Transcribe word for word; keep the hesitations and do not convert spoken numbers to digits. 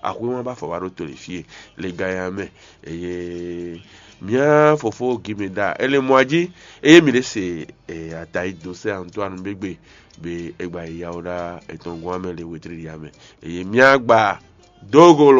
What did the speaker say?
akwe wọn ba fọwaro to le fie le gaya me eye mia fofo gimeda ele moaji eye mi le se e atai do se Antoine Begbe be egba ya ora etongun amele wetri ya me eye mia gba dogolo